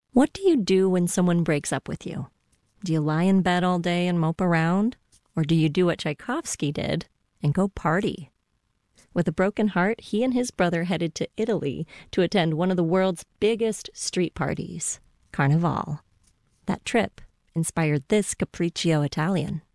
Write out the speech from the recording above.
What do you do when someone breaks up with you? Do you lie in bed all day and mope around? Or do you do what Tchaikovsky did and go party? With a broken heart, he and his brother headed to Italy to attend one of the world's biggest street parties, Carnival. That trip inspired this Capriccio Italian.